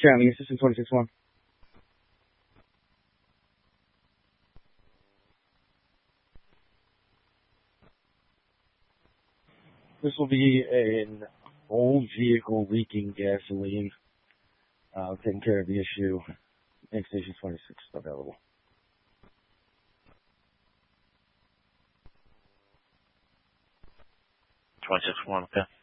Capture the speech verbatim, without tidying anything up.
Channeling Assistant twenty-six one. This will be an old vehicle leaking gasoline. Uh, taking care of the issue. Bank Station twenty-six available. twenty-six one, okay.